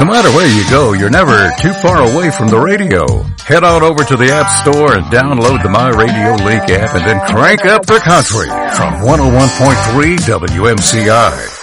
No matter where you go, you're never too far away from the radio. Head on over to the App Store and download the My Radio Link app and then crank up the country from 101.3 WMCI.